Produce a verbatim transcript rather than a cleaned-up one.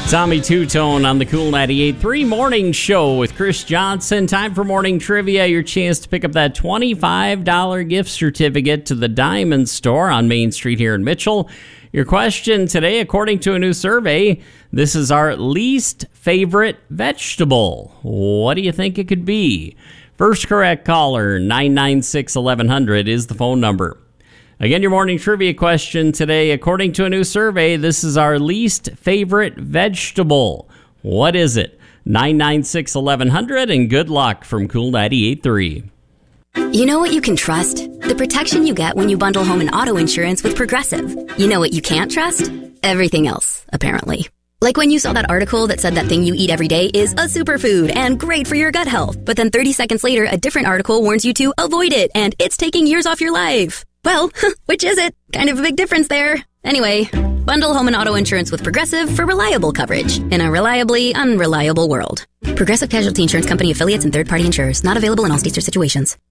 Tommy Two-Tone on the Cool ninety-eight point three Morning Show with Chris Johnson. Time for morning trivia. Your chance to pick up that twenty-five dollars gift certificate to the Diamond Store on Main Street here in Mitchell. Your question today, according to a new survey, this is our least favorite vegetable. What do you think it could be? First correct caller, nine nine six, eleven hundred is the phone number. Again, your morning trivia question today. According to a new survey, this is our least favorite vegetable. What is it? nine nine six, eleven hundred, and good luck from Cool ninety-eight point three. You know what you can trust? The protection you get when you bundle home and auto insurance with Progressive. You know what you can't trust? Everything else, apparently. Like when you saw that article that said that thing you eat every day is a superfood and great for your gut health. But then thirty seconds later, a different article warns you to avoid it and it's taking years off your life. Well, which is it? Kind of a big difference there. Anyway, bundle home and auto insurance with Progressive for reliable coverage in a reliably unreliable world. Progressive Casualty Insurance Company affiliates and third-party insurers. Not available in all states or situations.